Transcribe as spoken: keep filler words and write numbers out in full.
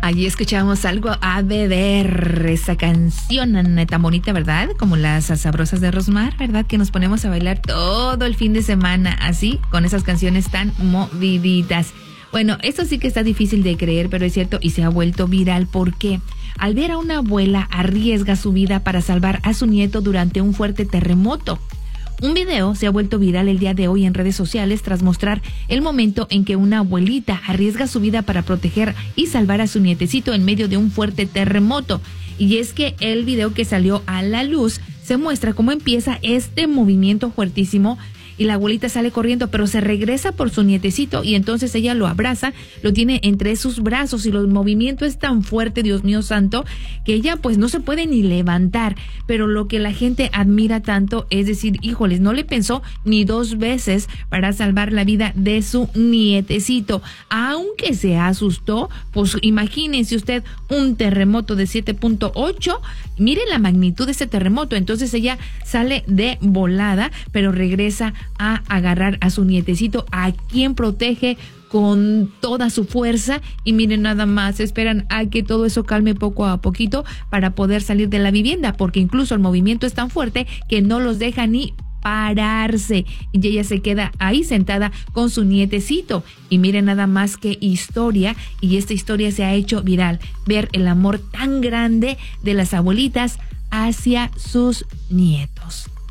Allí escuchamos algo a beber, esa canción tan bonita, ¿verdad? Como las sabrosas de Rosmar, ¿verdad? Que nos ponemos a bailar todo el fin de semana, así, con esas canciones tan moviditas. Bueno, esto sí que está difícil de creer, pero es cierto y se ha vuelto viral. ¿Por qué? Al ver a una abuela arriesga su vida para salvar a su nieto durante un fuerte terremoto. Un video se ha vuelto viral el día de hoy en redes sociales tras mostrar el momento en que una abuelita arriesga su vida para proteger y salvar a su nietecito en medio de un fuerte terremoto. Y es que el video que salió a la luz se muestra cómo empieza este movimiento fuertísimo y la abuelita sale corriendo, pero se regresa por su nietecito y entonces ella lo abraza, lo tiene entre sus brazos y el movimiento es tan fuerte, Dios mío santo, que ella pues no se puede ni levantar. Pero lo que la gente admira tanto es decir, híjoles, no le pensó ni dos veces para salvar la vida de su nietecito. Aunque se asustó, pues imagínense usted un terremoto de siete punto ocho, miren la magnitud de ese terremoto. Entonces ella sale de volada, pero regresa a agarrar a su nietecito, a quien protege con toda su fuerza. Y miren, nada más esperan a que todo eso calme poco a poquito para poder salir de la vivienda, porque incluso el movimiento es tan fuerte que no los deja ni pararse y ella se queda ahí sentada con su nietecito. Y miren nada más qué historia, y esta historia se ha hecho viral, ver el amor tan grande de las abuelitas hacia sus nietos.